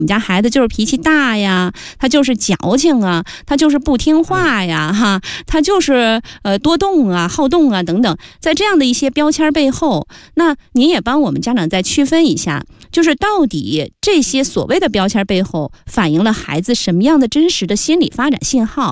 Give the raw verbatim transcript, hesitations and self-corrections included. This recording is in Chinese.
们家孩子就是脾气大呀，他就是矫情啊，他就是不听话呀，哈，他就是呃多动啊、好动啊等等，在这样的一些标签背后，那您也帮我们家长再区分一下，就是到底这些所谓的标签背后反映了孩子什么样的真实的心理发展信号？